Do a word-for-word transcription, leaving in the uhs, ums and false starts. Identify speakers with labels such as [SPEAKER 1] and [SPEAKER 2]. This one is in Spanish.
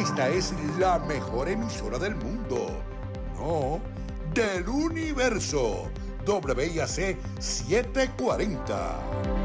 [SPEAKER 1] esta es la mejor emisora del mundo. No, del universo. W I A C setecientos cuarenta.